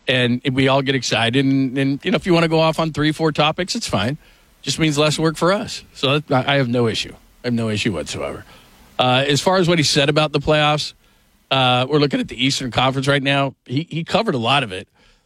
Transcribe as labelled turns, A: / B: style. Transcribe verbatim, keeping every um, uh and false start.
A: and we all get excited. And, and you know, if you want to go off on three, four topics, it's fine. Just means less work for us. So that, I have no issue. I have no issue whatsoever. Uh, as far as what he said about the playoffs, uh, we're looking at the Eastern Conference right now. He he covered a lot of it.